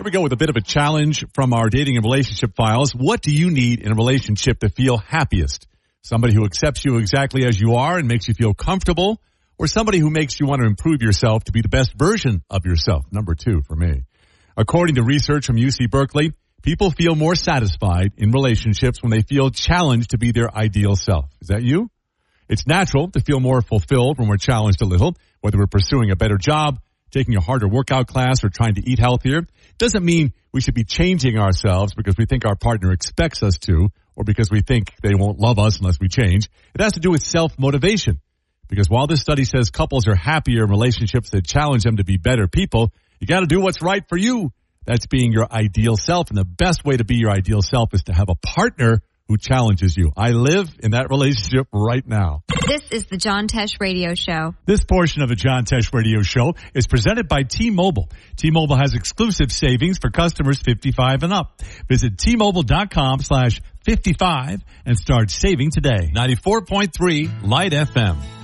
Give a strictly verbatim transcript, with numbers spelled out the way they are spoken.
Here we go with a bit of a challenge from our dating and relationship files. What do you need in a relationship to feel happiest? Somebody who accepts you exactly as you are and makes you feel comfortable, or somebody who makes you want to improve yourself to be the best version of yourself? Number two for me. According to research from U C Berkeley, people feel more satisfied in relationships when they feel challenged to be their ideal self. Is that you? It's natural to feel more fulfilled when we're challenged a little, whether we're pursuing a better job, taking a harder workout class, or trying to eat healthier. Doesn't mean we should be changing ourselves because we think our partner expects us to, or because we think they won't love us unless we change. It has to do with self-motivation. Because while this study says couples are happier in relationships that challenge them to be better people, you got to do what's right for you. That's being your ideal self. And the best way to be your ideal self is to have a partner who challenges you. I live in that relationship right now. This is the John Tesh Radio Show. This portion of the John Tesh Radio Show is presented by T-Mobile. T-Mobile has exclusive savings for customers fifty-five and up. Visit T-Mobile.com slash 55 and start saving today. ninety-four point three Light F M.